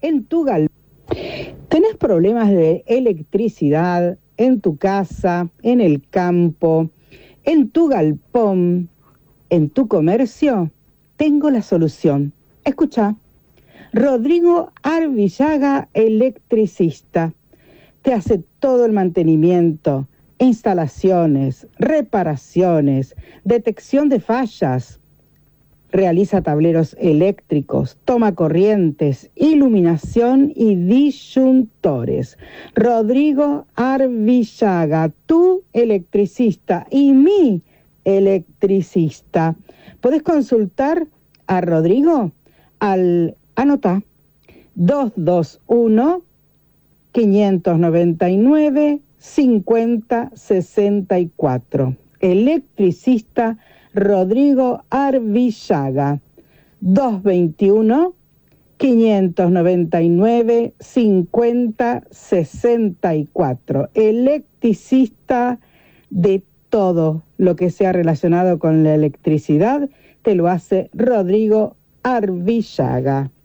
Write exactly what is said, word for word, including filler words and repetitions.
en tu galpón. ¿Tenés problemas de electricidad en tu casa, en el campo, en tu galpón, en tu comercio? Tengo la solución. Escucha. Rodrigo Arvillaga, electricista. Te hace todo el mantenimiento, instalaciones, reparaciones, detección de fallas. Realiza tableros eléctricos, toma corrientes, iluminación y disyuntores. Rodrigo Arvillaga, tu electricista y mi electricista. Podés consultar a Rodrigo al, anota, dos dos uno, cinco nueve nueve, cinco cero seis cuatro. Electricista Rodrigo Arvillaga, dos dos uno, cinco nueve nueve, cinco cero seis cuatro. Electricista de todo lo que sea relacionado con la electricidad, te lo hace Rodrigo Arvillaga.